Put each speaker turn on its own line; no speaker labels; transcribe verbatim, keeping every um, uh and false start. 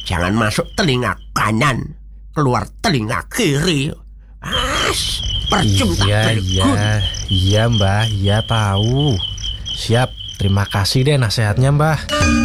Jangan masuk telinga kanan, keluar telinga kiri. As, percuma
Iya,
tak
iya,
berguna.
iya Mbah, iya tahu. Siap, terima kasih deh nasihatnya Mbah.